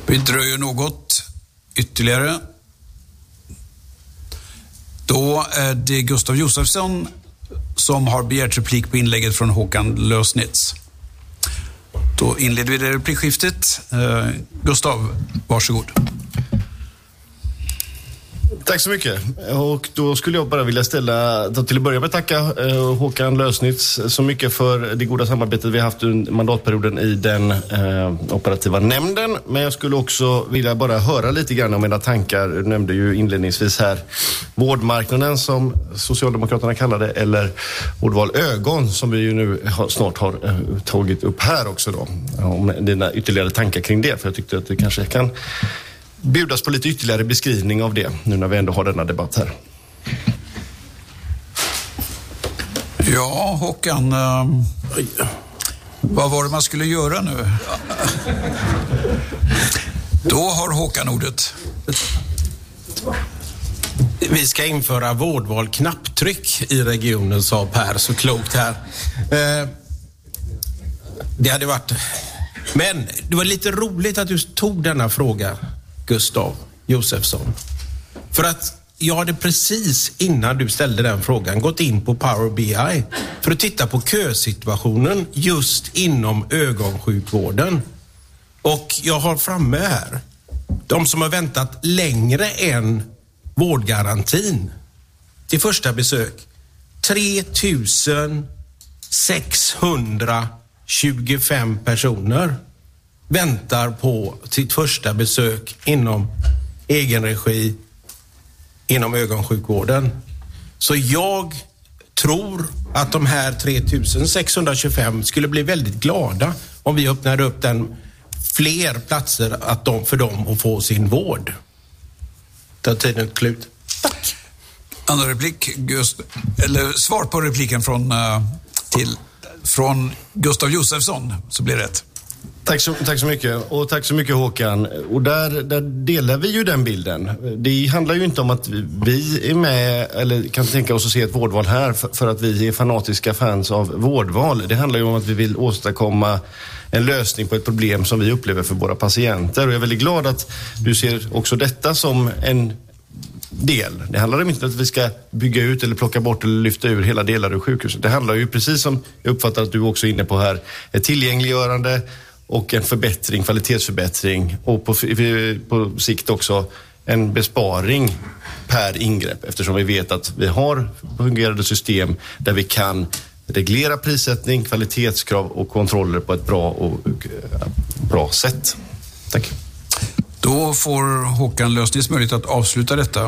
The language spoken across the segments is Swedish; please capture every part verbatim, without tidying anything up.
Vi dröjer något ytterligare. Då är det Gustav Josefsson som har begärt replik på inlägget från Håkan Lösnitz. Då inleder vi det replikskiftet. Eh, Gustav, varsågod. Tack så mycket. Och då skulle jag bara vilja ställa, till att börja med tacka eh, Håkan Lösnitz så mycket för det goda samarbetet vi har haft under mandatperioden i den eh, operativa nämnden. Men jag skulle också vilja bara höra lite grann om era tankar. Du nämnde ju inledningsvis här vårdmarknaden som Socialdemokraterna kallar det, eller vårdval ögon som vi ju nu har, snart har eh, tagit upp här också då. Om dina ytterligare tankar kring det, för jag tyckte att det kanske kan bjudas på lite ytterligare beskrivning av det nu när vi ändå har denna debatt här. Ja, Håkan, äh, vad var det man skulle göra nu? Då har Håkan ordet. Vi ska införa vårdval knapptryck i regionen, sa Per så klokt här. Eh, det hade varit... Men det var lite roligt att du tog denna fråga, Gustav Josefsson. För att jag hade precis innan du ställde den frågan gått in på Power B I för att titta på kösituationen just inom ögonsjukvården. Och jag har framme här de som har väntat längre än vårdgarantin till första besök. tre tusen sexhundratjugofem personer väntar på sitt första besök inom egen regi inom ögonsjukvården. Så jag tror att de här tre tusen sexhundratjugofem skulle bli väldigt glada om vi öppnade upp den fler platser att de, för dem att få sin vård. Ta tiden slut. Tack. Andra replik, Gust, eller svar på repliken från, uh, till, från Gustav Josefsson, så blir det rätt. Tack så, tack så mycket, och tack så mycket Håkan. Och där, där delar vi ju den bilden. Det handlar ju inte om att vi är med eller kan tänka oss att se ett vårdval här för, för att vi är fanatiska fans av vårdval. Det handlar ju om att vi vill åstadkomma en lösning på ett problem som vi upplever för våra patienter. Och jag är väldigt glad att du ser också detta som en del. Det handlar inte om att vi ska bygga ut eller plocka bort eller lyfta ur hela delar ur sjukhuset. Det handlar ju, precis som jag uppfattar att du också är inne på här, ett tillgängliggörande och en förbättring, kvalitetsförbättring, och på, på sikt också en besparing per ingrepp, eftersom vi vet att vi har fungerande system där vi kan reglera prissättning, kvalitetskrav och kontroller på ett bra och, och bra sätt. Tack. Då får Håkan Lösnitz möjlighet att avsluta detta.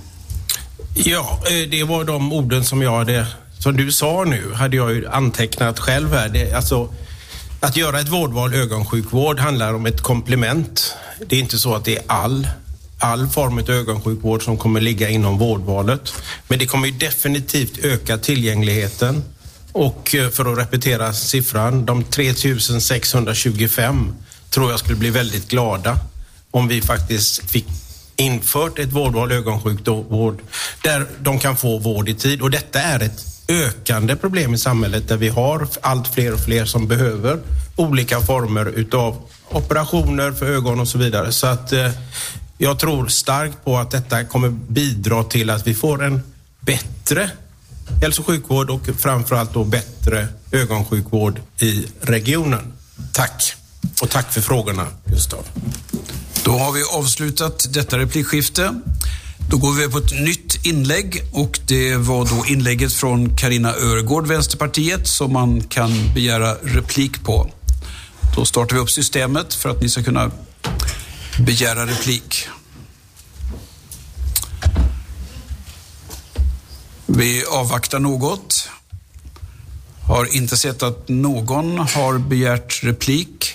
Ja, det var de orden som jag hade, som du sa nu, hade jag ju antecknat själv här. Det, alltså, att göra ett vårdval ögonsjukvård handlar om ett komplement. Det är inte så att det är all, all form av ögonsjukvård som kommer ligga inom vårdvalet. Men det kommer ju definitivt öka tillgängligheten. Och för att repetera siffran, de tre tusen sexhundratjugofem tror jag skulle bli väldigt glada om vi faktiskt fick infört ett vårdval ögonsjukvård där de kan få vård i tid. Och detta är ett ökande problem i samhället där vi har allt fler och fler som behöver olika former utav operationer för ögon och så vidare. Så att eh, jag tror starkt på att detta kommer bidra till att vi får en bättre hälso- och sjukvård och framförallt då bättre ögonsjukvård i regionen. Tack. Och tack för frågorna, Gustav. Då har vi avslutat detta replikskifte. Då går vi på ett nytt inlägg, och det var då inlägget från Carina Öregård, Vänsterpartiet, som man kan begära replik på. Då startar vi upp systemet för att ni ska kunna begära replik. Vi avvaktar något. Har inte sett att någon har begärt replik.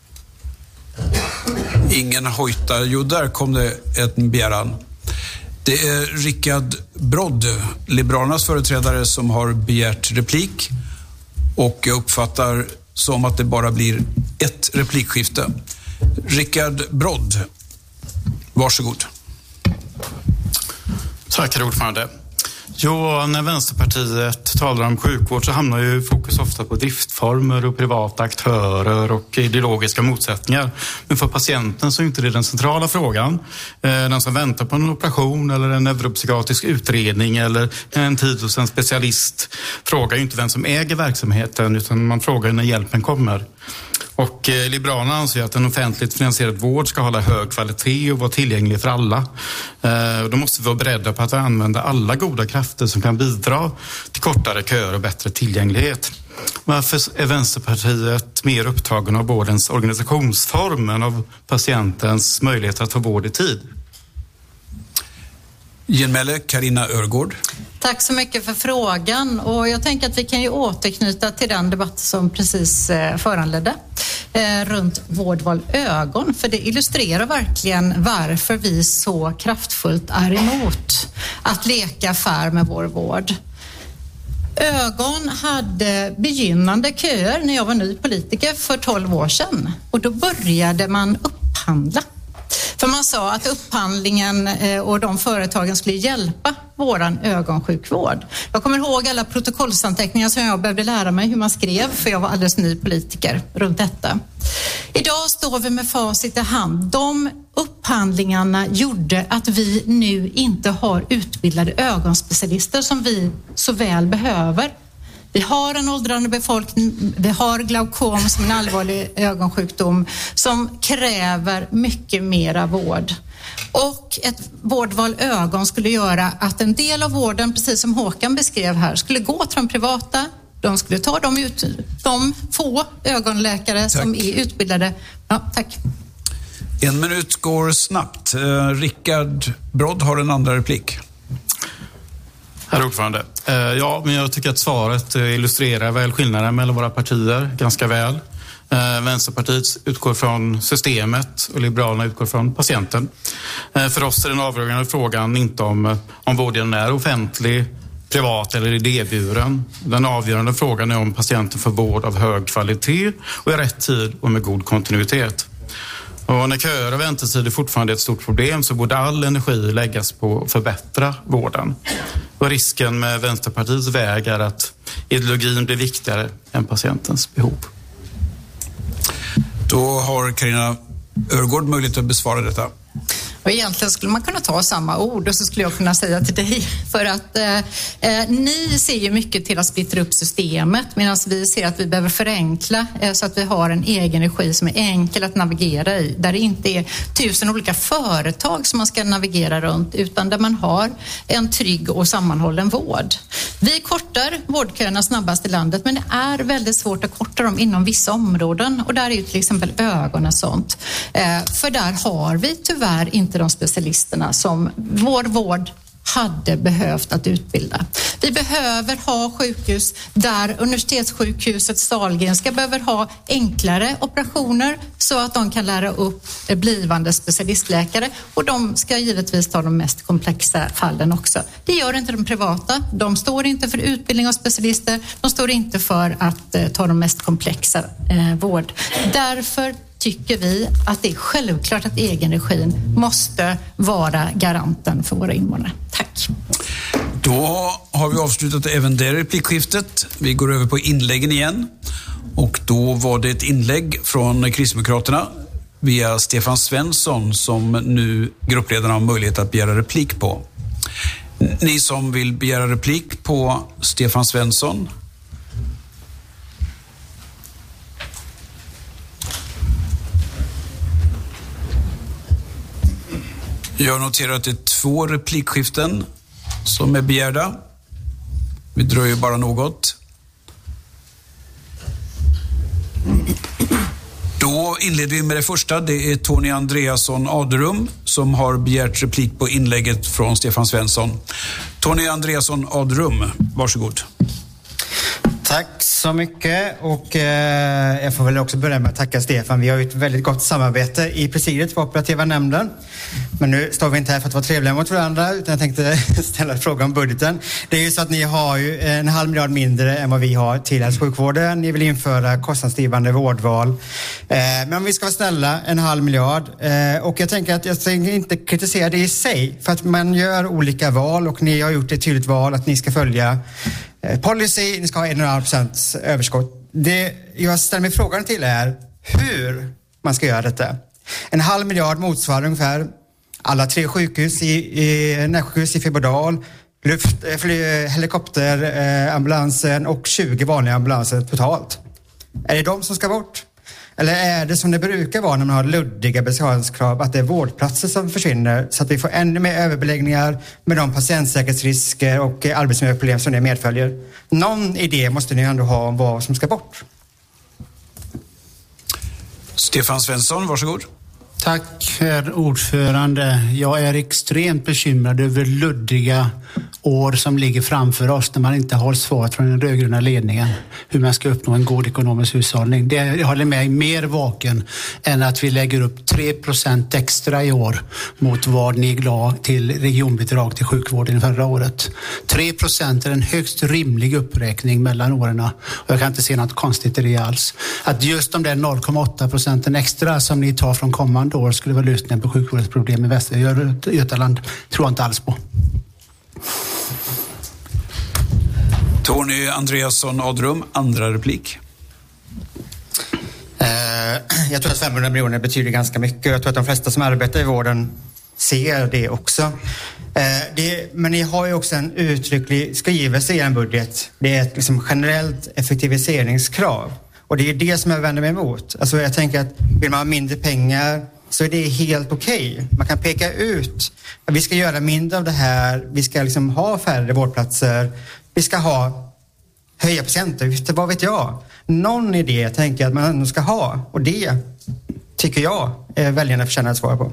Ingen hojtar. Jo, där kom det en begäran. Det är Rickard Brodd, Liberalernas företrädare, som har begärt replik. Och jag uppfattar som att det bara blir ett replikskifte. Rickard Brodd, varsågod. Tack, herr ordförande. Jo, när Vänsterpartiet talar om sjukvård så hamnar ju fokus ofta på driftformer och privata aktörer och ideologiska motsättningar. Men för patienten så är inte det den centrala frågan. Den som väntar på en operation eller en neuropsykiatrisk utredning eller en tid hos en specialist frågar ju inte vem som äger verksamheten, utan man frågar när hjälpen kommer. Och eh, Liberalerna anser att en offentligt finansierad vård ska hålla hög kvalitet och vara tillgänglig för alla. Eh, då måste vi vara beredda på att använda alla goda krafter som kan bidra till kortare köer och bättre tillgänglighet. Varför är Vänsterpartiet mer upptagen av vårdens organisationsform än av patientens möjlighet att få vård i tid? Genmäle, Carina Örgård. Tack så mycket för frågan, och jag tänker att vi kan ju återknyta till den debatt som precis föranledde eh, runt vårdval ögon, för det illustrerar verkligen varför vi så kraftfullt är emot att leka affär med vår vård. Ögon hade begynnande köer när jag var ny politiker för tolv år sedan, och då började man upphandla. För man sa att upphandlingen och de företagen skulle hjälpa våran ögonsjukvård. Jag kommer ihåg alla protokollsanteckningar som jag behövde lära mig hur man skrev, för jag var alldeles ny politiker runt detta. Idag står vi med facit i hand. De upphandlingarna gjorde att vi nu inte har utbildade ögonspecialister som vi så väl behöver. Vi har en åldrande befolkning, vi har glaukom som en allvarlig ögonsjukdom som kräver mycket mera vård. Och ett vårdval ögon skulle göra att en del av vården, precis som Håkan beskrev här, skulle gå till de privata. De skulle ta dem ut, de få ögonläkare tack. Som är utbildade. Ja, tack. En minut går snabbt. Eh, Rickard Brodd har en andra replik. Herr ordförande. Ja, men jag tycker att svaret illustrerar väl skillnaden mellan våra partier ganska väl. Vänsterpartiet utgår från systemet och Liberalerna utgår från patienten. För oss är den avgörande frågan inte om, om vården är offentlig, privat eller idéburen. Den avgörande frågan är om patienten får vård av hög kvalitet och i rätt tid och med god kontinuitet. Och när köer och väntetider fortfarande är ett stort problem så borde all energi läggas på att förbättra vården. Och risken med Vänsterpartiets väg är att ideologin blir viktigare än patientens behov. Då har Carina Örgård möjlighet att besvara detta. Och egentligen skulle man kunna ta samma ord och så skulle jag kunna säga till dig, för att eh, ni ser ju mycket till att splittra upp systemet, medan vi ser att vi behöver förenkla eh, så att vi har en egen regi som är enkel att navigera i, där det inte är tusen olika företag som man ska navigera runt, utan där man har en trygg och sammanhållen vård. Vi kortar vårdköerna snabbast i landet, men det är väldigt svårt att korta dem inom vissa områden, och där är ju till exempel ögon och sånt. Eh, för där har vi tyvärr inte de specialisterna som vår vård hade behövt att utbilda. Vi behöver ha sjukhus där universitetssjukhuset Sahlgrenska behöver ha enklare operationer så att de kan lära upp blivande specialistläkare, och de ska givetvis ta de mest komplexa fallen också. Det gör inte de privata. De står inte för utbildning av specialister. De står inte för att eh, ta de mest komplexa eh, vård. Därför tycker vi att det är självklart att egenregin måste vara garanten för våra invånare. Tack. Då har vi avslutat även det replikskiftet. Vi går över på inläggen igen. Och då var det ett inlägg från Kristdemokraterna via Stefan Svensson som nu gruppledarna har möjlighet att begära replik på. Ni som vill begära replik på Stefan Svensson. Jag noterar att det är två replikskiften som är begärda. Vi dröjer bara något. Då inleder vi med det första. Det är Tony Andreasson Aderum som har begärt replik på inlägget från Stefan Svensson. Tony Andreasson Aderum, varsågod. Tack så mycket, och eh, jag får väl också börja med att tacka Stefan. Vi har ju ett väldigt gott samarbete i presidiet för operativa nämnden. Men nu står vi inte här för att vara trevliga mot varandra, utan jag tänkte ställa en fråga om budgeten. Det är ju så att ni har ju en halv miljard mindre än vad vi har till hälso- och sjukvården. Ni vill införa kostnadsdrivande vårdval. Eh, men om vi ska vara snälla, en halv miljard. Eh, och jag tänker att jag tänker inte kritisera det i sig, för att man gör olika val och ni har gjort ett tydligt val att ni ska följa policy, ni ska ha en komma fem procent överskott. Det jag ställer mig frågan till är hur man ska göra detta. En halv miljard motsvarar ungefär alla tre sjukhus i, i närsjukhus i Fyrbodal, luft, fly, helikopter, eh, ambulansen och tjugo vanliga ambulanser totalt. Är det de som ska bort? Eller är det som det brukar vara när man har luddiga besparingskrav, att det är vårdplatser som försvinner så att vi får ännu mer överbeläggningar med de patientsäkerhetsrisker och arbetsmiljöproblem som det medföljer? Någon idé måste ni ändå ha om vad som ska bort. Stefan Svensson, varsågod. Tack, herr ordförande. Jag är extremt bekymrad över luddiga år som ligger framför oss när man inte har svarat från den rödgröna ledningen hur man ska uppnå en god ekonomisk hushållning. Det jag håller med mer vaken än att vi lägger upp tre procent extra i år mot vad ni la till regionbidrag till sjukvården förra året. tre procent är en högst rimlig uppräkning mellan åren, och jag kan inte se något konstigt i det alls. Att just de där noll komma åtta procenten extra som ni tar från kommande år skulle vara lösningen på sjukvårdens problem i Västra Götaland tror jag inte alls på. Tony Andreasson Adrum, andra replik. Eh, jag tror att femhundra miljoner betyder ganska mycket. Jag tror att de flesta som arbetar i vården ser det också. Eh, det, men ni har ju också en uttrycklig skrivelse i en budget. Det är ett liksom generellt effektiviseringskrav. Och det är det som jag vänder mig emot. Alltså jag tänker att vill man ha mindre pengar så är det helt okej. Okay. Man kan peka ut att vi ska göra mindre av det här. Vi ska liksom ha färre vårdplatser. Vi ska ha höja patienter. Vad vet jag? Någon idé tänker jag att man ändå ska ha. Och det tycker jag är väljarna förtjänar att svara på.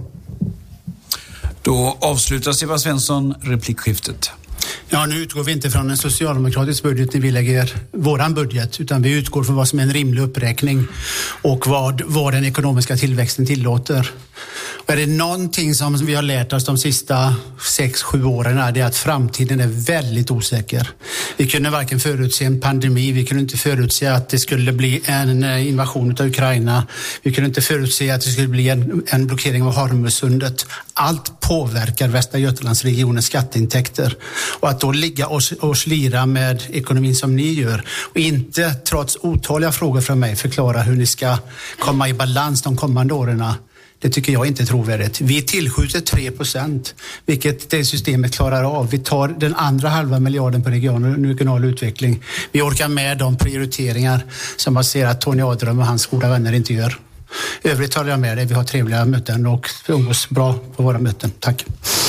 Då avslutar Stefan Svensson replikskiftet. Ja, nu utgår vi inte från en socialdemokratisk budget när vi lägger våran budget, utan vi utgår från vad som är en rimlig uppräkning och vad, vad den ekonomiska tillväxten tillåter. Och är det någonting som vi har lärt oss de sista sex, sju åren är det att framtiden är väldigt osäker. Vi kunde varken förutse en pandemi, vi kunde inte förutse att det skulle bli en invasion av Ukraina, vi kunde inte förutse att det skulle bli en, en blockering av Hormuzsundet. Allt påverkar Västra Götalandsregionens skatteintäkter. Och att då ligga och, och slira med ekonomin som ni gör och inte, trots otaliga frågor från mig, förklara hur ni ska komma i balans de kommande åren, det tycker jag inte är trovärdigt. Vi tillskjuter tre procent, vilket det systemet klarar av. Vi tar den andra halva miljarden på regional, regional utveckling. Vi orkar med de prioriteringar som man ser att Tony Adrum och hans goda vänner inte gör. Övrigt tar jag med det. Vi har trevliga möten och umgås bra på våra möten. Tack.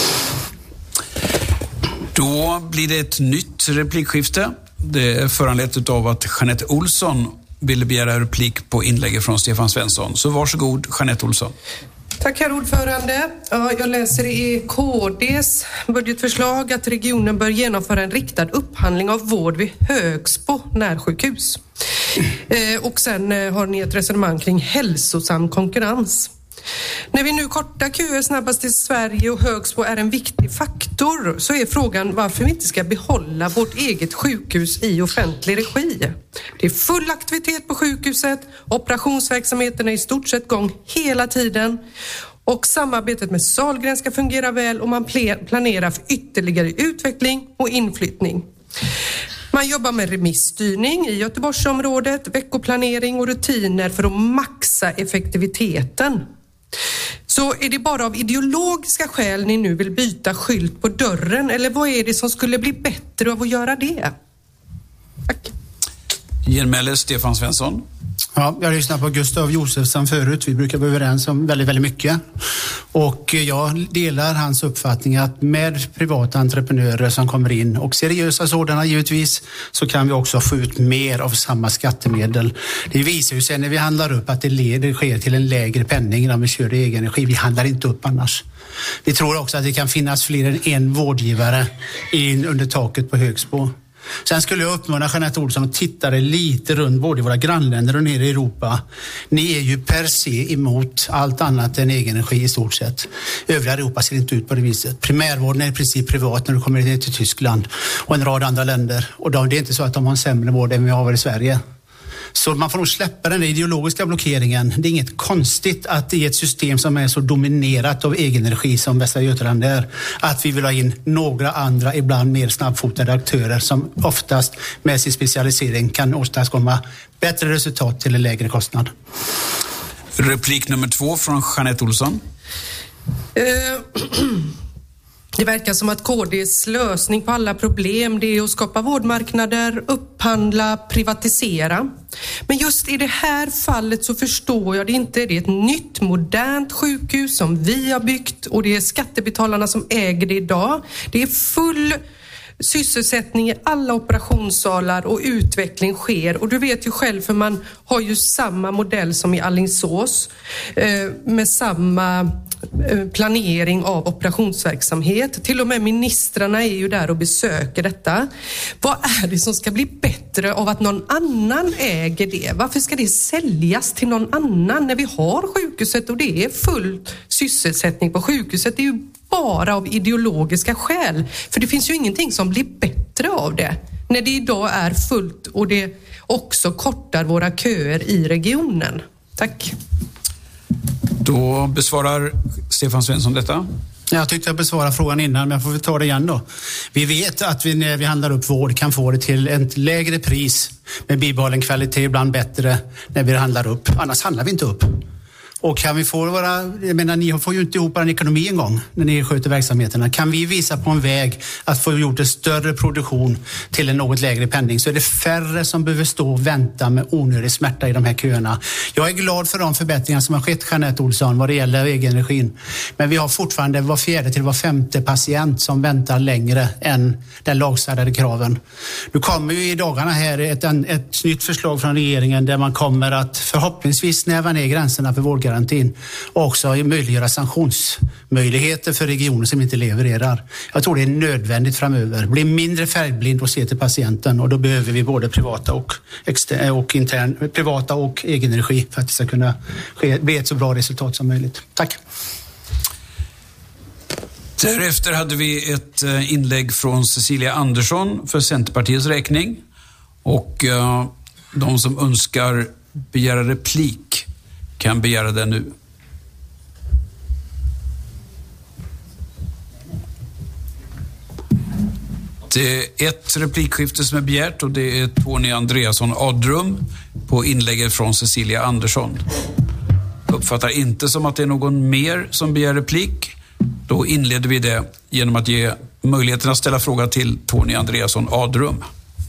Då blir det ett nytt replikskifte. Det är föranlett av att Jeanette Olsson ville begära replik på inlägget från Stefan Svensson. Så varsågod, Jeanette Olsson. Tack, herr ordförande. Ja, jag läser i K D:s budgetförslag att regionen bör genomföra en riktad upphandling av vård vid Högsbo närsjukhus. Eh, och sen eh, har ni ett resonemang kring hälsosam konkurrens. När vi nu kortar köer snabbast i Sverige och Högsbo är en viktig faktor, så är frågan varför vi inte ska behålla vårt eget sjukhus i offentlig regi. Det är full aktivitet på sjukhuset, operationsverksamheten är i stort sett gång hela tiden och samarbetet med Sahlgren ska fungera väl och man planerar för ytterligare utveckling och inflyttning. Man jobbar med remissstyrning i Göteborgsområdet, veckoplanering och rutiner för att maxa effektiviteten. Så är det bara av ideologiska skäl ni nu vill byta skylt på dörren, eller vad är det som skulle bli bättre av att göra det? Tack. Genmäle Stefan Svensson. Ja, jag lyssnade på Gustav Josefsson förut. Vi brukar vara överens om väldigt, väldigt mycket. Och jag delar hans uppfattning att med privata entreprenörer som kommer in, och seriösa sådana givetvis, så kan vi också få ut mer av samma skattemedel. Det visar ju sig när vi handlar upp att det leder sker till en lägre penning när vi kör i egen energi. Vi handlar inte upp annars. Vi tror också att det kan finnas fler än en vårdgivare in under taket på Högsbo. Sen skulle jag uppmana Jeanette Olsson att titta lite runt både i våra grannländer och nere i Europa. Ni är ju per se emot allt annat än egen energi i stort sett. Övriga Europa ser inte ut på det viset. Primärvården är i princip privat när du kommer ner till Tyskland och en rad andra länder. Och det är inte så att de har en sämre vård än vi har i Sverige. Så man får nog släppa den ideologiska blockeringen. Det är inget konstigt att i ett system som är så dominerat av egen energi som Västra Götaland är, att vi vill ha in några andra, ibland mer snabbfotade aktörer som oftast med sin specialisering kan åstadkomma bättre resultat till en lägre kostnad. Replik nummer två från Jeanette Olsson. Uh, Det verkar som att K D:s lösning på alla problem det är att skapa vårdmarknader, upphandla, privatisera. Men just i det här fallet så förstår jag det inte. Det är ett nytt, modernt sjukhus som vi har byggt och det är skattebetalarna som äger det idag. Det är full sysselsättning i alla operationssalar och utveckling sker. Och du vet ju själv för man har ju samma modell som i Alingsås eh, med samma planering av operationsverksamhet. Till och med ministrarna är ju där och besöker detta. Vad är det som ska bli bättre av att någon annan äger det? Varför ska det säljas till någon annan när vi har sjukhuset och det är full sysselsättning på sjukhuset? Det är ju bara av ideologiska skäl. För det finns ju ingenting som blir bättre av det när det idag är fullt och det också kortar våra köer i regionen. Tack. Då besvarar Stefan Svensson detta. Jag tyckte jag besvarade frågan innan, men jag får väl ta det igen då. Vi vet att vi när vi handlar upp vård kan få det till ett lägre pris med bibehållen kvalitet, ibland bättre när vi handlar upp. Annars handlar vi inte upp. Och kan vi få våra, jag menar ni får ju inte ihop en ekonomi en gång när ni sköter verksamheterna. Kan vi visa på en väg att få gjort en större produktion till en något lägre penning så är det färre som behöver stå och vänta med onödig smärta i de här köerna. Jag är glad för de förbättringar som har skett, Jeanette Olsson, vad det gäller egenenergin. Men vi har fortfarande var fjärde till var femte patient som väntar längre än den lagstadgade kraven. Nu kommer ju i dagarna här ett, ett nytt förslag från regeringen där man kommer att förhoppningsvis snäva ner gränserna för vårdgarantin och också möjliggöra sanktionsmöjligheter för regioner som inte levererar. Jag tror det är nödvändigt framöver. Bli mindre färgblind och se till patienten och då behöver vi både privata och, exter- och intern, privata och egenenergi för att det ska kunna ske, bli ett så bra resultat som möjligt. Tack. Därefter hade vi ett inlägg från Cecilia Andersson för Centerpartiets räkning och uh, de som önskar begära replik kan begära det nu. Det är ett replikskifte som är begärt och det är Tony Andreasson Adrum på inlägget från Cecilia Andersson. Uppfattar inte som att det är någon mer som begär replik. Då inleder vi det genom att ge möjligheten att ställa fråga till Tony Andreasson Adrum.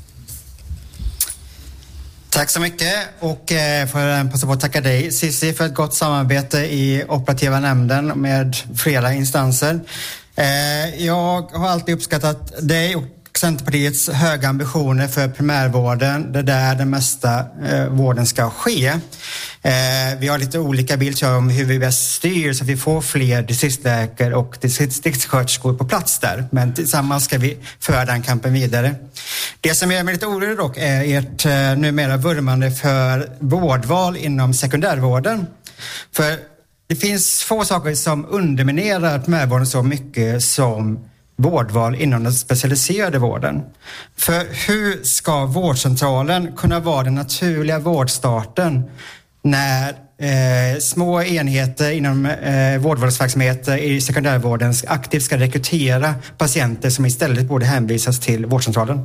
Tack så mycket och eh, får jag passa på att tacka dig Cissi för ett gott samarbete i operativa nämnden med flera instanser. Eh, jag har alltid uppskattat dig och Centerpartiets höga ambitioner för primärvården. Det är där den mesta eh, vården ska ske. Eh, vi har lite olika bilder om hur vi bäst styr så att vi får fler distriktsläkare och distriktssköterskor på plats där. Men tillsammans ska vi föra den kampen vidare. Det som gör mig lite orolig dock är ert eh, numera vurmande för vårdval inom sekundärvården. För det finns få saker som underminerar primärvården så mycket som vårdval inom den specialiserade vården. För hur ska vårdcentralen kunna vara den naturliga vårdstarten när eh, små enheter inom eh, vårdvalsverksamheter i sekundärvården aktivt ska rekrytera patienter som istället borde hänvisas till vårdcentralen?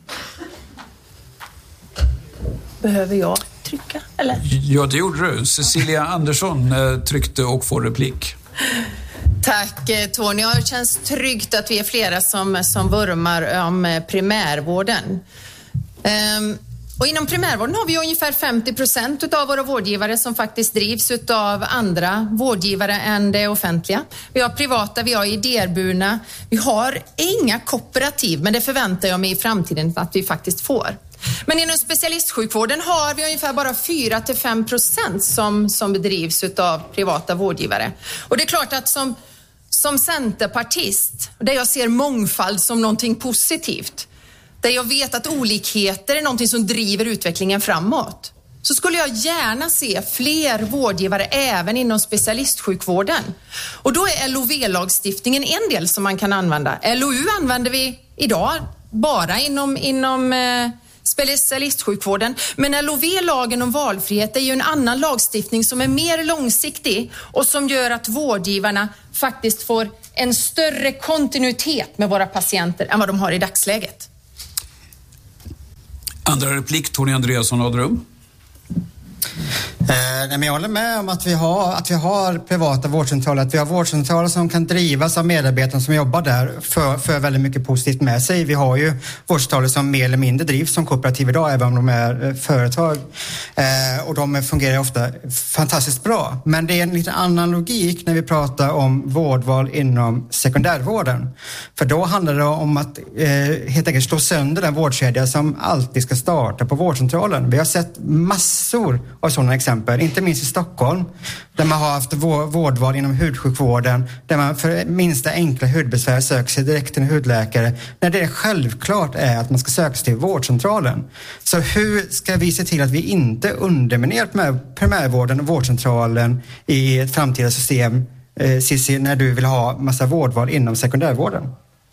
Behöver jag trycka, eller? Ja, det gjorde du. Cecilia Andersson eh, tryckte och får replik. Tack Tony. Det känns tryggt att vi är flera som, som vurmar om primärvården. Um, och inom primärvården har vi ungefär femtio procent av våra vårdgivare som faktiskt drivs av andra vårdgivare än det offentliga. Vi har privata, vi har idéburna. Vi har inga kooperativ, men det förväntar jag mig i framtiden att vi faktiskt får. Men inom specialistsjukvården har vi ungefär bara fyra till fem procent som, som bedrivs av privata vårdgivare. Och det är klart att som, som centerpartist, där jag ser mångfald som någonting positivt, där jag vet att olikheter är någonting som driver utvecklingen framåt, så skulle jag gärna se fler vårdgivare även inom specialistsjukvården. Och då är L O V-lagstiftningen en del som man kan använda. L O U använder vi idag bara inom, inom eh, specialistsjukvården. Men L O V-lagen om valfrihet är ju en annan lagstiftning som är mer långsiktig och som gör att vårdgivarna faktiskt får en större kontinuitet med våra patienter än vad de har i dagsläget. Andra replik, Tony Andreasson, Adrum. Eh, nej, men jag håller med om att vi, har, att vi har privata vårdcentraler, att vi har vårdcentraler som kan drivas av medarbetare som jobbar där för, för väldigt mycket positivt med sig. Vi har ju vårdcentraler som mer eller mindre drivs som kooperativ idag, även om de är eh, företag. Eh, och de fungerar ofta fantastiskt bra. Men det är en lite annan logik när vi pratar om vårdval inom sekundärvården. För då handlar det om att eh, helt enkelt slå sönder den vårdkedja som alltid ska starta på vårdcentralen. Vi har sett massor av sådana exempel, inte minst i Stockholm, där man har haft vårdval inom hudsjukvården, där man för minsta enkla hudbesvär söker sig direkt till en hudläkare, när det självklart är att man ska söka sig till vårdcentralen. Så hur ska vi se till att vi inte underminerar primärvården och vårdcentralen i ett framtida system, eh, Cissi, när du vill ha massa vårdval inom sekundärvården?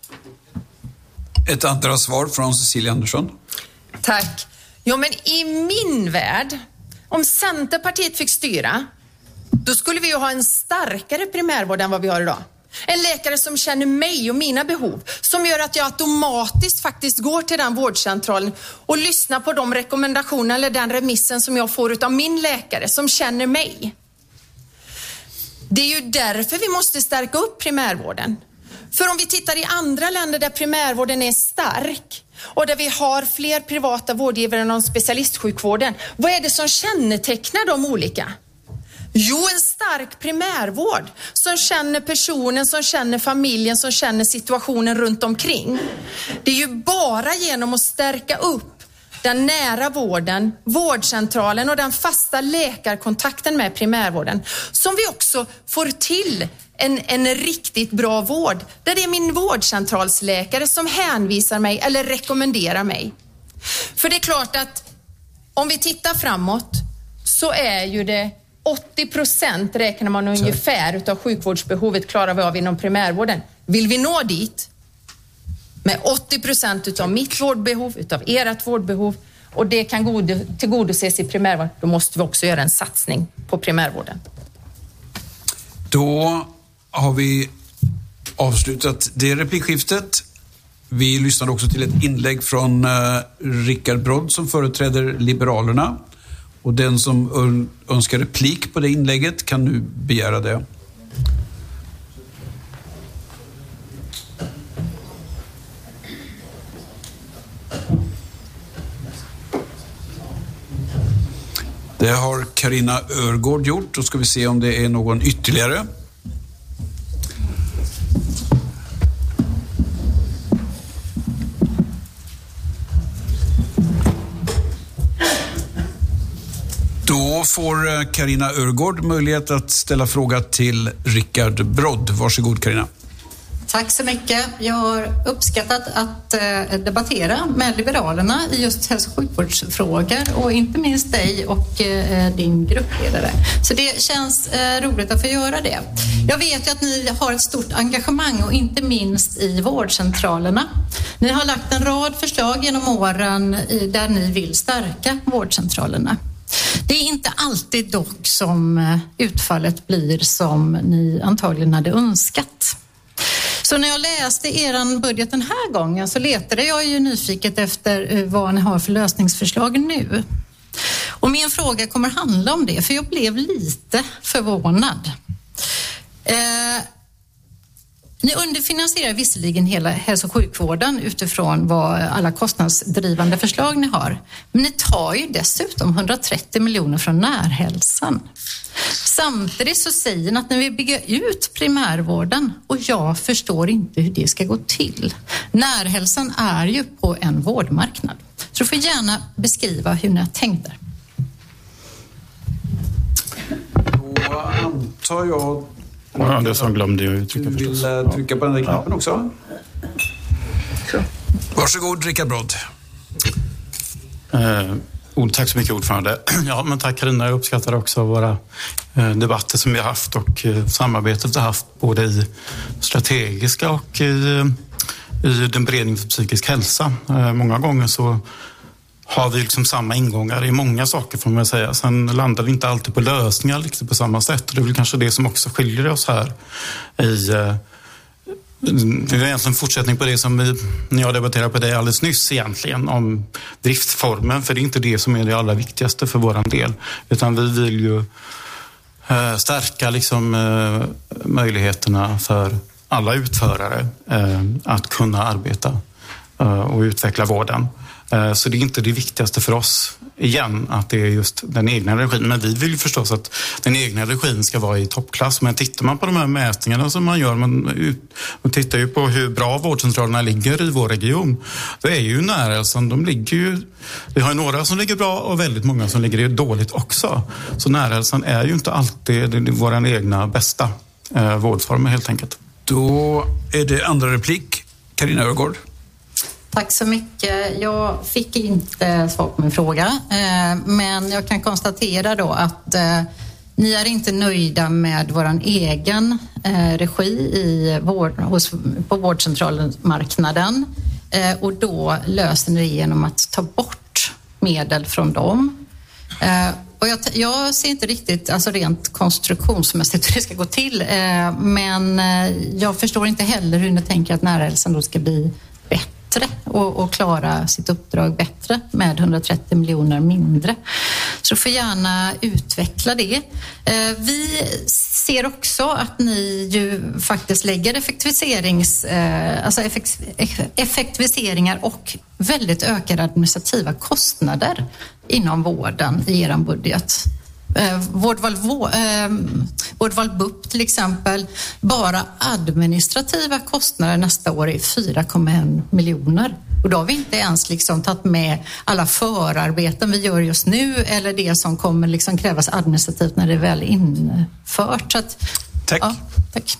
Ett andra svar från Cecilia Andersson. Tack. Ja, men i min värld, om Centerpartiet fick styra, då skulle vi ju ha en starkare primärvård än vad vi har idag. En läkare som känner mig och mina behov, som gör att jag automatiskt faktiskt går till den vårdcentralen och lyssnar på de rekommendationer eller den remissen som jag får av min läkare som känner mig. Det är ju därför vi måste stärka upp primärvården. För om vi tittar i andra länder där primärvården är stark och där vi har fler privata vårdgivare än specialistsjukvården, vad är det som kännetecknar de olika? Jo, en stark primärvård som känner personen, som känner familjen, som känner situationen runt omkring. Det är ju bara genom att stärka upp den nära vården, vårdcentralen och den fasta läkarkontakten med primärvården som vi också får till en, en riktigt bra vård. Där det är min vårdcentralsläkare som hänvisar mig eller rekommenderar mig. För det är klart att om vi tittar framåt så är ju det åttio procent räknar man ungefär utav sjukvårdsbehovet klarar vi av inom primärvården. Vill vi nå dit med åttio procent utav mitt vårdbehov, utav ert vårdbehov, och det kan tillgodoses i primärvården, då måste vi också göra en satsning på primärvården. Då har vi avslutat det replikskiftet. Vi lyssnade också till ett inlägg från uh, Rickard Brodd som företräder Liberalerna. Och den som önskar replik på det inlägget kan nu begära det. Det har Carina Örgård gjort. Då ska vi se om det är någon ytterligare. Då får Carina Örgård möjlighet att ställa fråga till Rickard Brodd. Varsågod, Carina. Tack så mycket. Jag har uppskattat att debattera med Liberalerna i just hälso- och sjukvårdsfrågor och inte minst dig och din gruppledare. Så det känns roligt att få göra det. Jag vet ju att ni har ett stort engagemang och inte minst i vårdcentralerna. Ni har lagt en rad förslag genom åren där ni vill stärka vårdcentralerna. Det är inte alltid dock som utfallet blir som ni antagligen hade önskat. Så när jag läste er budget den här gången så letade jag ju nyfiket efter vad ni har för lösningsförslag nu. Och min fråga kommer handla om det, för jag blev lite förvånad. Eh, ni underfinansierar visserligen hela hälso- och sjukvården utifrån vad alla kostnadsdrivande förslag ni har. Men ni tar ju dessutom hundratrettio miljoner från närhälsan. Samtidigt så säger ni att ni vill bygga ut primärvården och jag förstår inte hur det ska gå till. Närhälsan är ju på en vårdmarknad. Så du får gärna beskriva hur ni har tänkt där. Då antar jag... Ja, det som glömde jag uttrycka du vill förstås. trycka på den där knappen också? Varsågod. Varsågod, Rickard Brodd. Eh, tack så mycket, ordförande. Ja, men tack Carina, jag uppskattar också våra eh, debatter som vi har haft och eh, samarbetet vi har haft både i strategiska och i, i den beredning för psykisk hälsa. Eh, många gånger så har vi liksom samma ingångar i många saker, får man säga. Sen landar vi inte alltid på lösningar liksom på samma sätt. Och det är väl kanske det som också skiljer oss här i... Eh, det är egentligen en fortsättning på det som vi, när jag debatterade på dig alldeles nyss egentligen, om driftformen. För det är inte det som är det allra viktigaste för våran del. Utan vi vill ju eh, stärka liksom, eh, möjligheterna för alla utförare eh, att kunna arbeta eh, och utveckla vården. Så det är inte det viktigaste för oss igen, att det är just den egna regin. Men vi vill ju förstås att den egna regin ska vara i toppklass. Men tittar man på de här mätningarna som man gör, man, man tittar ju på hur bra vårdcentralerna ligger i vår region. Då är ju närhälsan, de ligger ju... Vi har ju några som ligger bra och väldigt många som ligger dåligt också. Så närhälsan är ju inte alltid vår egna bästa eh, vårdform helt enkelt. Då är det andra replik. Carina Öregård. Tack så mycket. Jag fick inte svar på min fråga, men jag kan konstatera då att ni är inte nöjda med våran egen regi i vård, hos, på vårdcentralmarknaden, och då löser ni det genom att ta bort medel från dem. Och jag, jag ser inte riktigt, alltså rent konstruktionsmässigt, hur det ska gå till, men jag förstår inte heller hur ni tänker att närhälsan då ska bli bättre och, och klara sitt uppdrag bättre med hundratrettio miljoner mindre. Så du får gärna utveckla det. Eh, vi ser också att ni ju faktiskt lägger effektiviserings, eh, alltså effekt, effektiviseringar och väldigt ökade administrativa kostnader inom vården i er budget. Eh, Vårdval, eh, Vårdval B U P till exempel, bara administrativa kostnader nästa år är fyra komma en miljoner. Och då har vi inte ens liksom tagit med alla förarbeten vi gör just nu eller det som kommer liksom krävas administrativt när det är väl infört. Så att, tack. Ja, tack.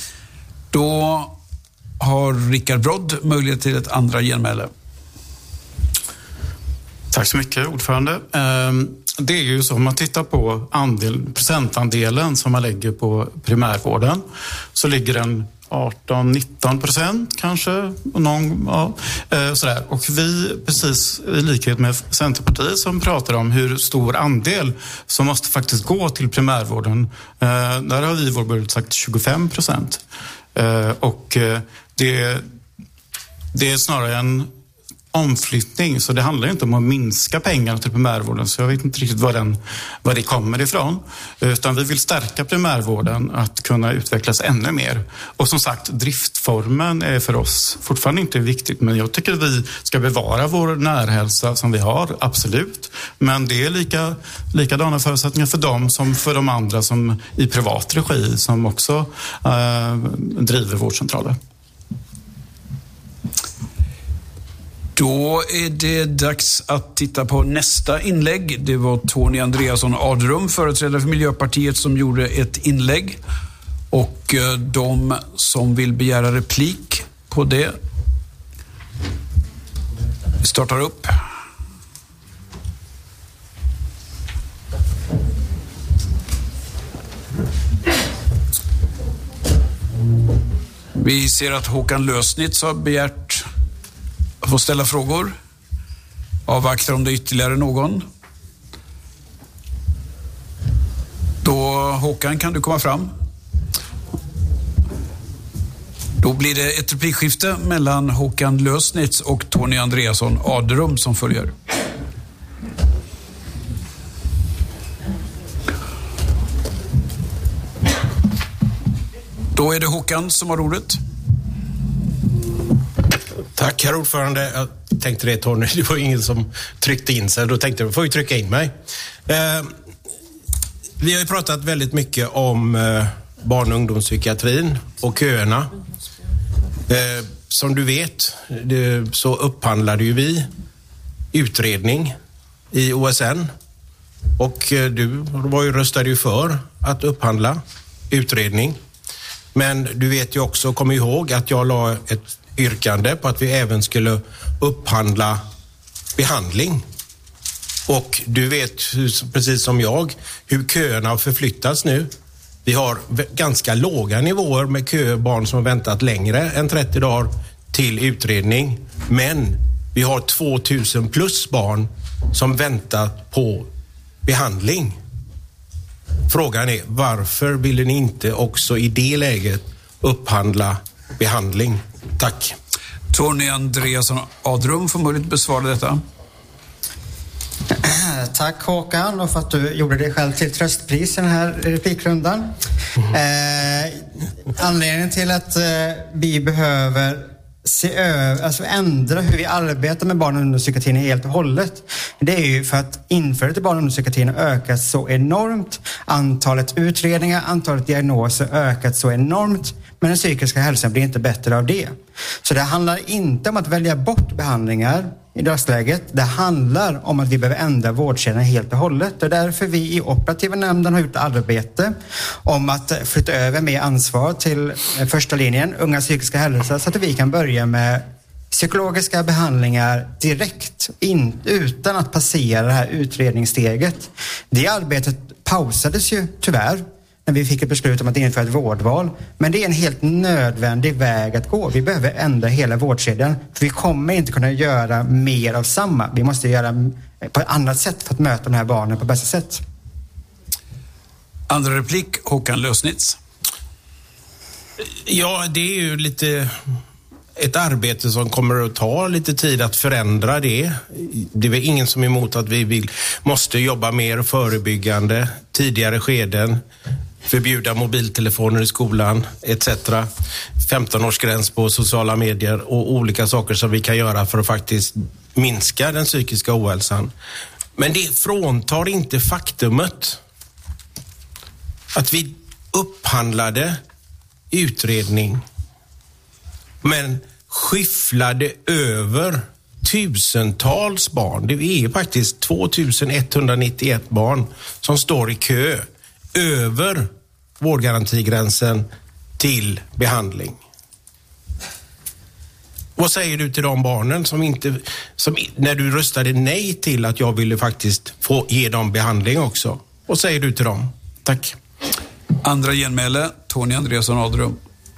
Då har Rickard Brodd möjlighet till ett andra genmäle. Tack så mycket, ordförande. Det är ju så, om man tittar på andel, procentandelen som man lägger på primärvården, så ligger den arton nitton procent kanske. Någon, ja, sådär. Och vi, precis i likhet med Centerpartiet som pratar om hur stor andel som måste faktiskt gå till primärvården, där har vi i vår budget sagt tjugofem procent. Och det, det är snarare en omflyttning, så det handlar inte om att minska pengarna till primärvården, så jag vet inte riktigt var, den, var det kommer ifrån, utan vi vill stärka primärvården att kunna utvecklas ännu mer. Och som sagt, driftformen är för oss fortfarande inte viktigt, men jag tycker att vi ska bevara vår närhälsa som vi har, absolut, men det är lika, likadana förutsättningar för dem som för de andra som i privat regi som också äh, driver vårdcentraler. Då är det dags att titta på nästa inlägg. Det var Tony Andreasson Adrum, företrädare för Miljöpartiet, som gjorde ett inlägg. Och de som vill begära replik på det startar upp. Vi ser att Håkan Lösnitz har begärt att få ställa frågor. Avvaktar om det är ytterligare någon. Då, Håkan, kan du komma fram? Då blir det ett replikskifte mellan Håkan Lösnitz och Tony Andreasson Adrum som följer. Då är det Håkan som har ordet. Tack, herr ordförande. Jag tänkte det, Tony, det var ingen som tryckte in sig. Då tänkte jag, då får jag trycka in mig. Eh, vi har ju pratat väldigt mycket om eh, barn- och ungdomspsykiatrin och köerna. Eh, som du vet det, så upphandlade ju vi utredning i O S N. Och eh, du var ju, röstade ju för att upphandla utredning. Men du vet ju också, kom ihåg att jag la ett yrkande på att vi även skulle upphandla behandling. Och du vet, precis som jag, hur köerna har förflyttats nu. Vi har ganska låga nivåer med köer, barn som har väntat längre än trettio dagar till utredning. Men vi har tvåtusen plus barn som väntar på behandling. Frågan är, varför ville ni inte också i det läget upphandla behandling? Tack. Tony Andreasson Adrum får möjlighet att besvara detta. Tack Håkan, och för att du gjorde dig själv till tröstpris i den här replikrundan. Mm. Eh, anledningen till att eh, vi behöver se över, alltså ändra hur vi arbetar med barn och ungdomspsykiatrin helt och hållet. Det är ju för att inflödet i barn och ungdomspsykiatrin har ökat så enormt. Antalet utredningar, antalet diagnoser ökat så enormt. Men den psykiska hälsan blir inte bättre av det. Så det handlar inte om att välja bort behandlingar i dagsläget. Det handlar om att vi behöver ändra vårdkedjan helt och hållet. Och därför vi i operativa nämnden har gjort arbete om att flytta över mer ansvar till första linjen, unga psykiska hälsa, så att vi kan börja med psykologiska behandlingar direkt, in, utan att passera det här utredningssteget. Det arbetet pausades ju tyvärr när vi fick ett beslut om att införa ett vårdval. Men det är en helt nödvändig väg att gå. Vi behöver ändra hela vårdkedjan. För vi kommer inte kunna göra mer av samma. Vi måste göra på ett annat sätt för att möta de här barnen på bästa sätt. Andra replik, Håkan Lösnitz. Ja, det är ju lite ett arbete som kommer att ta lite tid att förändra det. Det är väl ingen som är emot att vi vill, måste jobba mer förebyggande, tidigare skeden, förbjuda mobiltelefoner i skolan et cetera. femton-årsgräns på sociala medier och olika saker som vi kan göra för att faktiskt minska den psykiska ohälsan. Men det fråntar inte faktumet att vi upphandlade utredning men skyfflade över tusentals barn. Det är faktiskt tvåtusen etthundranittioett barn som står i kö över vårdgarantigränsen till behandling. Vad säger du till de barnen som inte, som när du röstade nej till att jag ville faktiskt få ge dem behandling också? Vad säger du till dem? Tack. Andra genmäle, Tony Andreasson Adrum.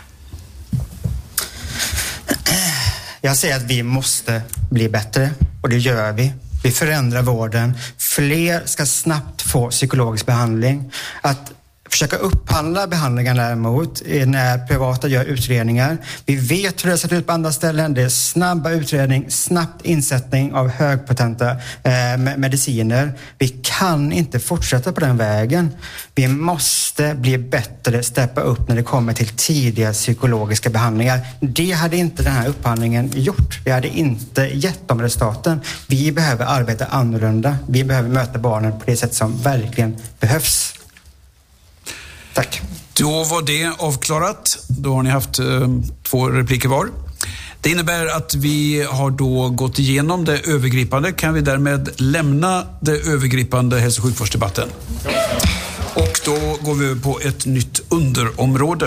Jag säger att vi måste bli bättre, och det gör vi. Vi förändrar vården. Fler ska snabbt få psykologisk behandling. Att försöka upphandla behandlingar däremot när privata gör utredningar. Vi vet hur det ser ut på andra ställen. Det är snabba utredning, snabbt insättning av högpotenta eh, mediciner. Vi kan inte fortsätta på den vägen. Vi måste bli bättre, steppa upp när det kommer till tidiga psykologiska behandlingar. Det hade inte den här upphandlingen gjort. Vi hade inte gett dem resultaten. Vi behöver arbeta annorlunda. Vi behöver möta barnen på det sätt som verkligen behövs. Tack. Då var det avklarat. Då har ni haft eh, två repliker var. Det innebär att vi har då gått igenom det övergripande. Kan vi därmed lämna det övergripande hälso- och sjukvårdsdebatten? Och då går vi över på ett nytt underområde.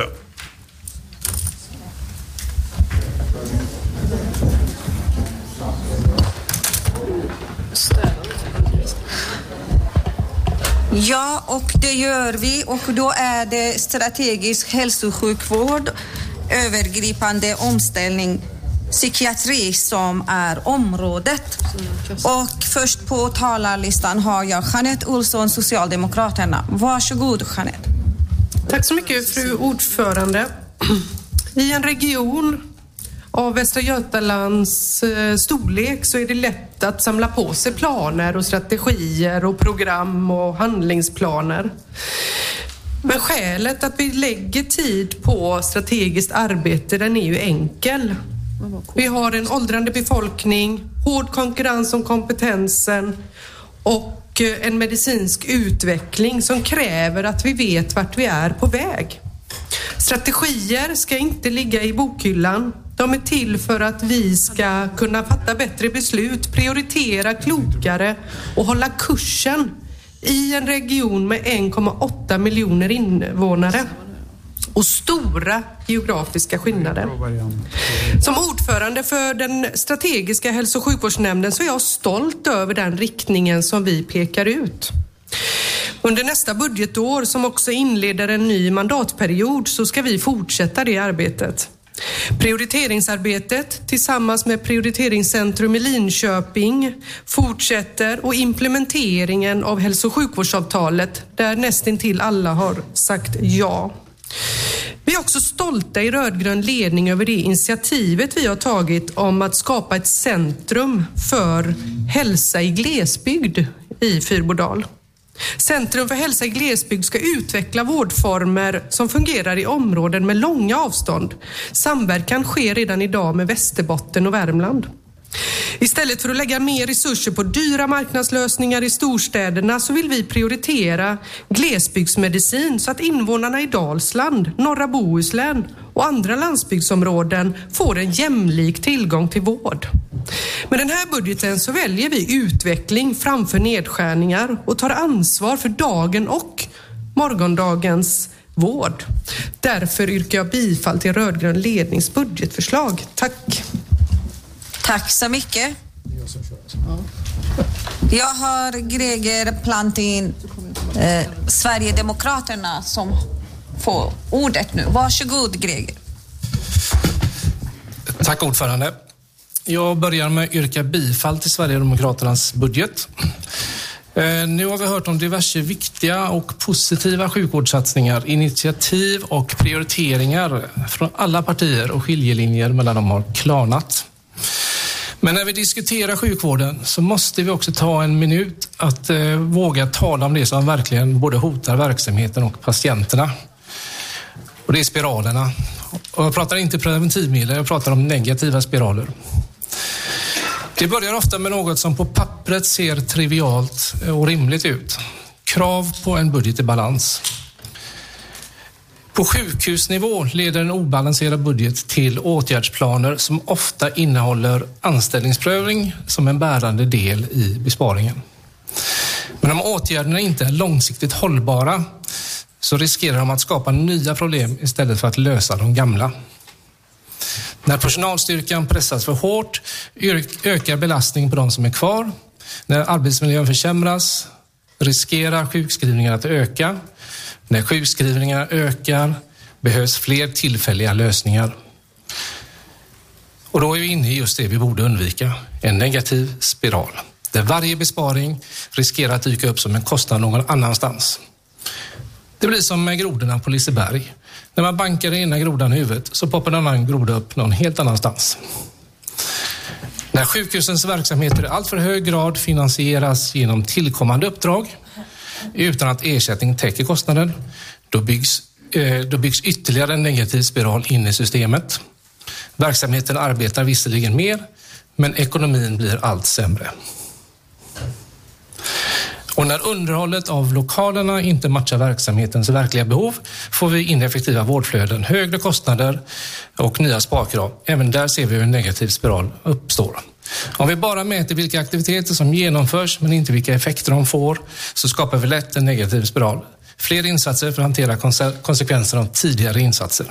Ja, och det gör vi, och då är det strategisk hälso- och sjukvård, övergripande omställning, psykiatri som är området. Och först på talarlistan har jag Jeanette Olsson, Socialdemokraterna. Varsågod, Jeanette. Tack så mycket, fru ordförande. I en region av Västra Götalands storlek så är det lätt att samla på sig planer och strategier och program och handlingsplaner. Men skälet att vi lägger tid på strategiskt arbete, den är ju enkel. Vi har en åldrande befolkning, hård konkurrens om kompetensen och en medicinsk utveckling som kräver att vi vet vart vi är på väg. Strategier ska inte ligga i bokhyllan. De är till för att vi ska kunna fatta bättre beslut, prioritera klokare och hålla kursen i en region med en komma åtta miljoner invånare. och stora geografiska skillnader. Som ordförande för den strategiska hälso- och sjukvårdsnämnden så är jag stolt över den riktningen som vi pekar ut. Under nästa budgetår, som också inleder en ny mandatperiod, så ska vi fortsätta det arbetet. Prioriteringsarbetet tillsammans med Prioriteringscentrum i Linköping fortsätter och implementeringen av hälso- och sjukvårdsavtalet där nästintill alla har sagt ja. Vi är också stolta i rödgrön ledning över det initiativet vi har tagit om att skapa ett centrum för hälsa i glesbygd i Fyrbodal. Centrum för hälsa i glesbygd ska utveckla vårdformer som fungerar i områden med långa avstånd. Samverkan sker redan idag med Västerbotten och Värmland. Istället för att lägga mer resurser på dyra marknadslösningar i storstäderna så vill vi prioritera glesbygdsmedicin så att invånarna i Dalsland, norra Bohuslän och andra landsbygdsområden får en jämlik tillgång till vård. Med den här budgeten så väljer vi utveckling framför nedskärningar och tar ansvar för dagen och morgondagens vård. Därför yrkar jag bifall till rödgrön lednings budgetförslag. Tack. Tack så mycket. Jag har Greger Plantin, eh, Sverigedemokraterna, som får ordet nu. Varsågod, Greger. Tack ordförande. Jag börjar med att yrka bifall till Sverigedemokraternas budget. Eh, nu har vi hört om diverse viktiga och positiva sjukvårdssatsningar, initiativ och prioriteringar från alla partier, och skiljelinjer mellan dem har klarnat. Men när vi diskuterar sjukvården så måste vi också ta en minut att eh, våga tala om det som verkligen både hotar verksamheten och patienterna. Och det är spiralerna. Och jag pratar inte preventivmedel, jag pratar om negativa spiraler. Det börjar ofta med något som på pappret ser trivialt och rimligt ut. Krav på en budget i balans. På sjukhusnivå leder en obalanserad budget till åtgärdsplaner som ofta innehåller anställningsprövning som en bärande del i besparingen. Men om åtgärderna inte är långsiktigt hållbara så riskerar de att skapa nya problem istället för att lösa de gamla. När personalstyrkan pressas för hårt ökar belastningen på de som är kvar. När arbetsmiljön försämras riskerar sjukskrivningar att öka. När sjukskrivningar ökar behövs fler tillfälliga lösningar. Och då är vi inne i just det vi borde undvika. En negativ spiral. Där varje besparing riskerar att dyka upp som en kostnad någon annanstans. Det blir som med grodorna på Liseberg. När man bankar den ena grodan i huvudet så poppar en annan groda upp någon helt annanstans. När sjukhusens verksamheter i allt för hög grad finansieras genom tillkommande uppdrag utan att ersättning täcker kostnaden, då byggs, eh, då byggs ytterligare en negativ spiral in i systemet. Verksamheten arbetar visserligen mer, men ekonomin blir allt sämre. Och när underhållet av lokalerna inte matchar verksamhetens verkliga behov får vi ineffektiva vårdflöden, högre kostnader och nya sparkrav. Även där ser vi hur en negativ spiral uppstår. Om vi bara mäter vilka aktiviteter som genomförs men inte vilka effekter de får så skapar vi lätt en negativ spiral. Fler insatser för att hantera konsekvenser av tidigare insatser.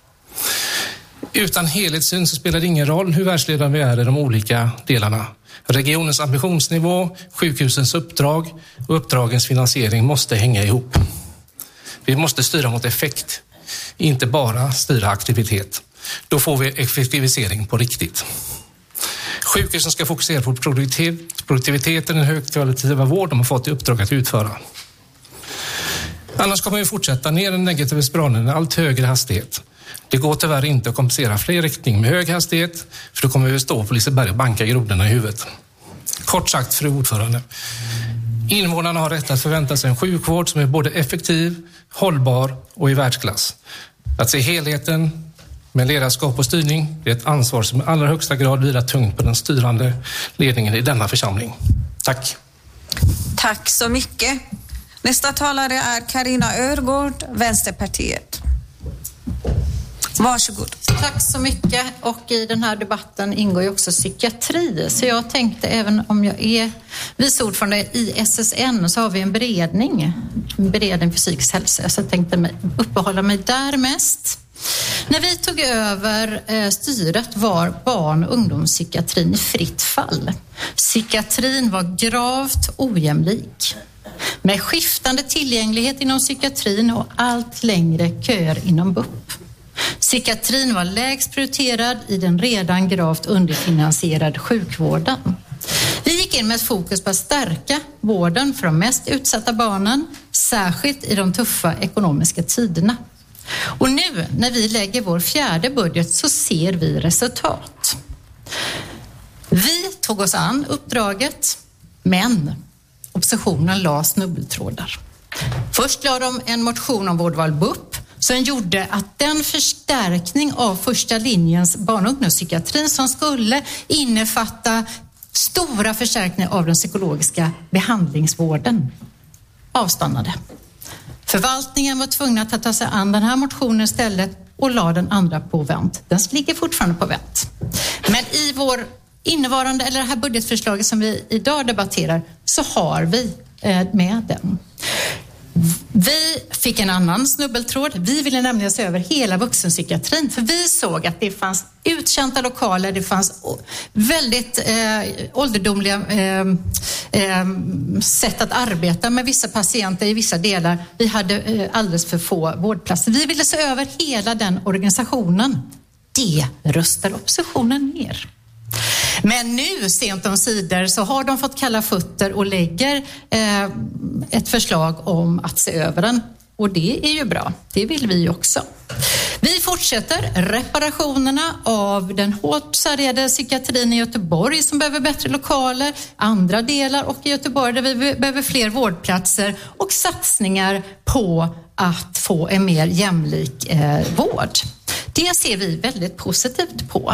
Utan helhetssyn så spelar det ingen roll hur världsledande vi är i de olika delarna. Regionens ambitionsnivå, sjukhusens uppdrag och uppdragens finansiering måste hänga ihop. Vi måste styra mot effekt, inte bara styra aktivitet. Då får vi effektivisering på riktigt. Sjukhusen ska fokusera på produktivitet, produktiviteten i den högkvalitativa vård de har fått i uppdrag att utföra. Annars kommer vi fortsätta ner den negativa spiralen i allt högre hastighet. Det går tyvärr inte att kompensera fler riktning med hög hastighet, för då kommer vi stå på Liseberg och banka grodorna i huvudet. Kort sagt, fru ordförande. Invånarna har rätt att förvänta sig en sjukvård som är både effektiv, hållbar och i världsklass. Att se helheten med ledarskap och styrning är ett ansvar som i allra högsta grad vilar tungt på den styrande ledningen i denna församling. Tack. Tack så mycket. Nästa talare är Carina Örgård, Vänsterpartiet. Varsågod. Tack så mycket. Och i den här debatten ingår ju också psykiatri. Så jag tänkte, även om jag är vice ordförande i S S N, så har vi en beredning. En beredning för psykisk hälsa. Så jag tänkte mig, uppehålla mig där mest. När vi tog över eh, styret var barn- och ungdomspsykiatrin i fritt fall. Psykiatrin var gravt ojämlik. Med skiftande tillgänglighet inom psykiatrin och allt längre köer inom B U P. Psykiatrin var lägst prioriterad i den redan gravt underfinansierade sjukvården. Vi gick in med ett fokus på att stärka vården för de mest utsatta barnen, särskilt i de tuffa ekonomiska tiderna. Och nu när vi lägger vår fjärde budget så ser vi resultat. Vi tog oss an uppdraget, men oppositionen la snubbeltrådar. Först la de en motion om vårdval B U P som gjorde att den förstärkning av första linjens barn- och ungdomspsykiatrin som skulle innefatta stora förstärkningar av den psykologiska behandlingsvården avstannade. Förvaltningen var tvungna att ta sig an den här motionen istället och la den andra på vänt. Den ligger fortfarande på vänt. Men i vår innevarande, eller det här budgetförslaget som vi idag debatterar, så har vi med den. Vi fick en annan snubbeltråd. Vi ville nämligen se över hela vuxenpsykiatrin, för vi såg att det fanns uttjänta lokaler, det fanns väldigt eh, ålderdomliga eh, eh, sätt att arbeta med vissa patienter i vissa delar. Vi hade eh, alldeles för få vårdplatser. Vi ville se över hela den organisationen. Det röstar oppositionen ner. Men nu, sent om sidor, så har de fått kalla fötter och lägger eh, ett förslag om att se över den. Och det är ju bra. Det vill vi också. Vi fortsätter reparationerna av den hårt sargade psykiatrin i Göteborg som behöver bättre lokaler, andra delar och i Göteborg där vi behöver fler vårdplatser och satsningar på att få en mer jämlik eh, vård. Det ser vi väldigt positivt på.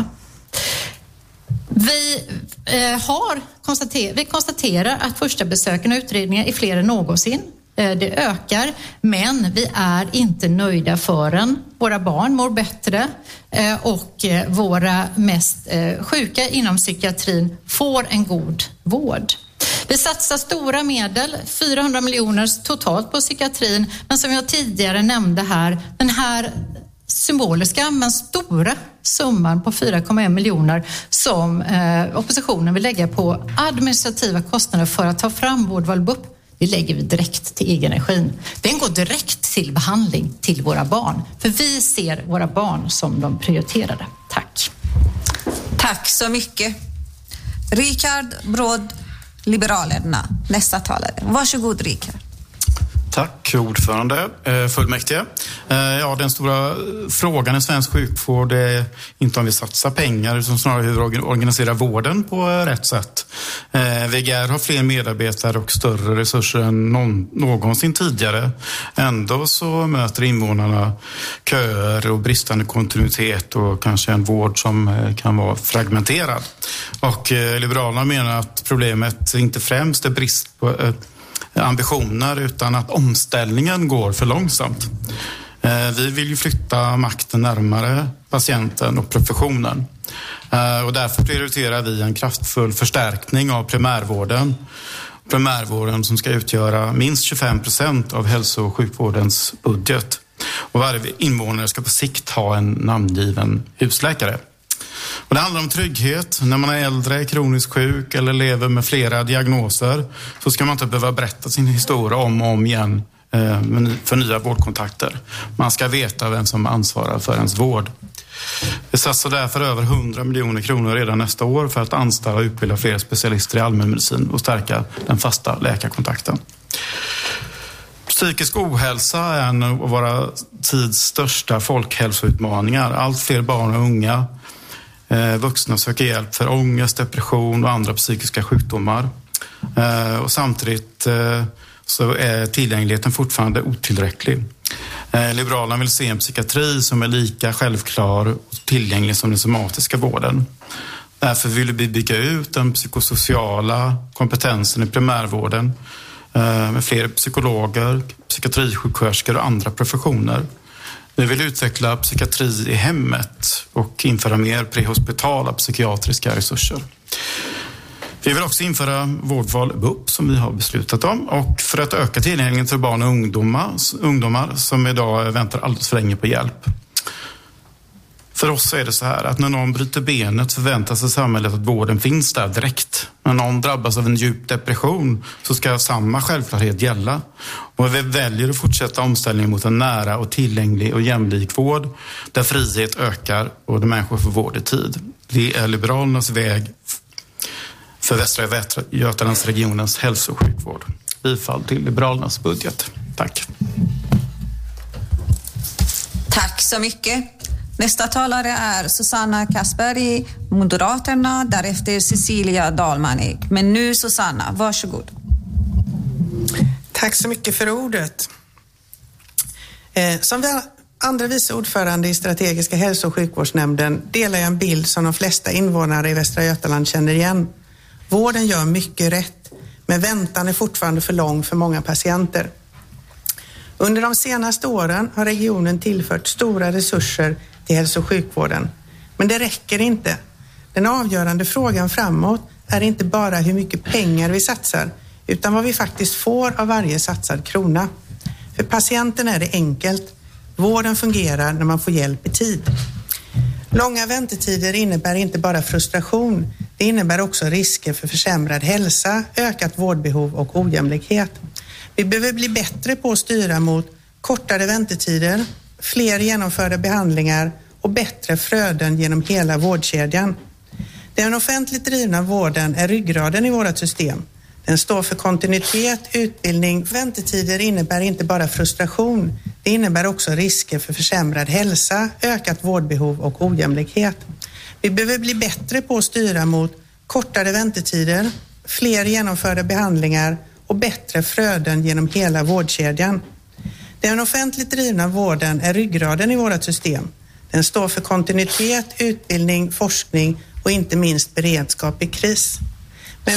Vi, eh, har konstater- vi konstaterar att första besöken och utredningar är fler än någonsin. Eh, det ökar, men vi är inte nöjda förrän våra barn mår bättre eh, och eh, våra mest eh, sjuka inom psykiatrin får en god vård. Vi satsar stora medel, fyrahundra miljoner totalt på psykiatrin, men som jag tidigare nämnde här, den här symboliska men stora summan på fyra komma en miljoner som eh, oppositionen vill lägga på administrativa kostnader för att ta fram vårdval B U P, det lägger vi direkt till egenenergin. Den går direkt till behandling till våra barn, för vi ser våra barn som de prioriterade. Tack. Tack så mycket. Richard Bråd, Liberalerna, nästa talare. Varsågod, Richard. Tack, ordförande, fullmäktige. Ja, den stora frågan i svensk sjukvård är inte om vi satsar pengar utan snarare hur vi organiserar vården på rätt sätt. V G R har fler medarbetare och större resurser än någon, någonsin tidigare. Ändå så möter invånarna köer och bristande kontinuitet och kanske en vård som kan vara fragmenterad. Och Liberalerna menar att problemet inte främst är brist på ambitioner utan att omställningen går för långsamt. Vi vill ju flytta makten närmare patienten och professionen. Och därför prioriterar vi en kraftfull förstärkning av primärvården. Primärvården som ska utgöra minst tjugofem procent av hälso- och sjukvårdens budget. Och varje invånare ska på sikt ha en namngiven husläkare. Och det handlar om trygghet. När man är äldre, kroniskt sjuk eller lever med flera diagnoser så ska man inte behöva berätta sin historia om och om igen för nya vårdkontakter. Man ska veta vem som ansvarar för ens vård. Vi satsar därför över hundra miljoner kronor redan nästa år för att anställa och utbilda fler specialister i allmänmedicin och stärka den fasta läkarkontakten. Psykisk ohälsa är en av våra tids största folkhälsoutmaningar. Allt fler barn och unga Eh, vuxna söker hjälp för ångest, depression och andra psykiska sjukdomar. Eh, och samtidigt eh, så är tillgängligheten fortfarande otillräcklig. Eh, Liberalerna vill se en psykiatri som är lika självklar och tillgänglig som den somatiska vården. Därför vill vi bygga ut den psykosociala kompetensen i primärvården eh, med fler psykologer, psykiatrisjuksköterskor och andra professioner. Vi vill utveckla psykiatri i hemmet och införa mer prehospitala psykiatriska resurser. Vi vill också införa vårdval B U P som vi har beslutat om, och för att öka tillgängligheten för barn och ungdomar, ungdomar som idag väntar alldeles för länge på hjälp. För oss är det så här att när någon bryter benet förväntar sig samhället att vården finns där direkt. När någon drabbas av en djup depression så ska samma självklarhet gälla. Och vi väljer att fortsätta omställningen mot en nära och tillgänglig och jämlik vård där frihet ökar och där människor får vård i tid. Det är Liberalernas väg för Västra Götalandsregionens hälso- och sjukvård. Bifall till Liberalernas budget. Tack. Tack så mycket. Nästa talare är Susanna Kasper, Moderaterna, därefter Cecilia Dalmanek. Men nu Susanna, varsågod. Tack så mycket för ordet. Eh, som vi andra vice ordförande i strategiska hälso- och sjukvårdsnämnden delar jag en bild som de flesta invånare i Västra Götaland känner igen. Vården gör mycket rätt, men väntan är fortfarande för lång för många patienter. Under de senaste åren har regionen tillfört stora resurser till hälso- och sjukvården. Men det räcker inte. Den avgörande frågan framåt är inte bara hur mycket pengar vi satsar, utan vad vi faktiskt får av varje satsad krona. För patienten är det enkelt. Vården fungerar när man får hjälp i tid. Långa väntetider innebär inte bara frustration. Det innebär också risker för försämrad hälsa, ökat vårdbehov och ojämlikhet. Vi behöver bli bättre på att styra mot kortare väntetider, fler genomförda behandlingar och bättre flöden genom hela vårdkedjan. Den offentligt drivna vården är ryggraden i vårt system. Den står för kontinuitet, utbildning. Väntetider innebär inte bara frustration. Det innebär också risker för försämrad hälsa, ökat vårdbehov och ojämlikhet. Vi behöver bli bättre på att styra mot kortare väntetider, fler genomförda behandlingar och bättre flöden genom hela vårdkedjan. Den offentligt drivna vården är ryggraden i vårt system. Den står för kontinuitet, utbildning, forskning och inte minst beredskap i kris.